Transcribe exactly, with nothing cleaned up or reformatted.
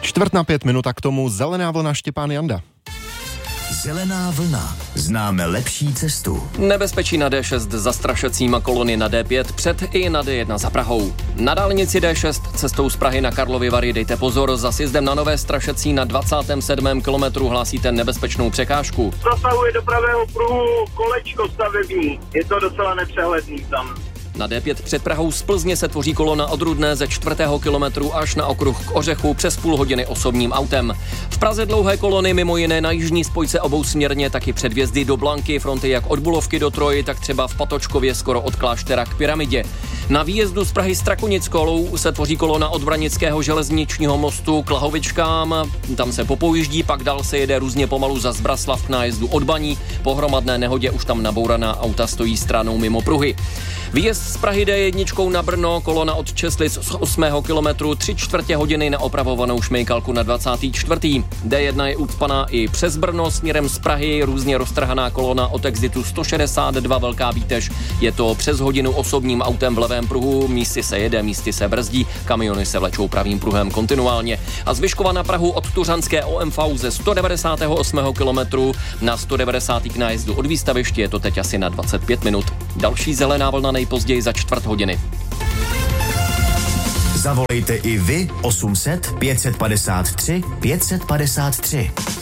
Čtvrt na pět minut a k tomu zelená vlna Štěpán Janda. Zelená vlna. Známe lepší cestu. Nebezpečí na D šest za Strašecím a kolony na D pět, před i na D jedna za Prahou. Na dálnici D šest cestou z Prahy na Karlovy Vary dejte pozor, za sjezdem na Nové Strašecí na dvacátém sedmém kilometru hlásíte nebezpečnou překážku. Zasahuje do pravého pruhu kolečko stavební, je to docela nepřehledný tam. Na D pět před Prahou z Plzně se tvoří kolona od Rudné ze čtvrtého kilometru až na okruh k Ořechu přes půl hodiny osobním autem. V Praze dlouhé kolony mimo jiné na jižní spojce obousměrně, taky před vjezdy do Blanky, fronty jak od Bulovky do Troji, tak třeba v Patočkově skoro od Kláštera k Pyramidě. Na výjezdu z Prahy Strakonic-Kolou se tvoří kolona od Branického železničního mostu k Lahovičkám, tam se popoujíždí, pak dál se jede různě pomalu za Zbraslav k nájezdu od Baní, po hromadné nehodě už tam nabouraná auta stojí stranou mimo pruhy. Výjezd z Prahy D jedna na Brno, kolona od Česlic z osmého kilometru, tři čtvrtě hodiny na opravovanou šmejkalku na dvacátý čtvrtý D jedna je ucpaná i přes Brno, směrem z Prahy, různě roztrhaná kolona od exitu sto šedesát dva Velká Bítež. Je to přes hodinu osobním autem v levém pruhu, místy se jede, místy se brzdí, kamiony se vlečou pravým pruhem kontinuálně. A z Vyškova na Prahu od Tuřanské O M V ze sto devadesátého osmého kilometru na sto devadesátý k nájezdu od výstaviště, je to teď asi na dvacet pět minut. Další zelená vlna nejpozději za čtvrt hodiny. Zavolejte i vy osm set pět set padesát tři pět set padesát tři.